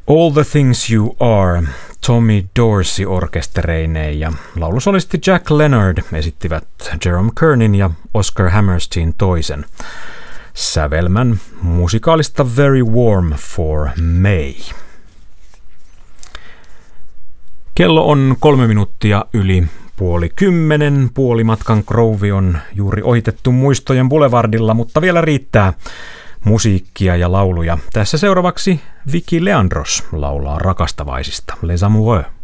All the Things You Are, Tommy Dorsey orkestereineen ja laulusolisti Jack Leonard esittivät Jerome Kernin ja Oscar Hammerstein toisen sävelmän musikaalista Very Warm for May. Kello on 3 minuuttia yli 9:30. Puolimatkan Grove on juuri ohitettu Muistojen Boulevardilla, mutta vielä riittää musiikkia ja lauluja. Tässä seuraavaksi Vicky Leandros laulaa rakastavaisista, Les Amoureux.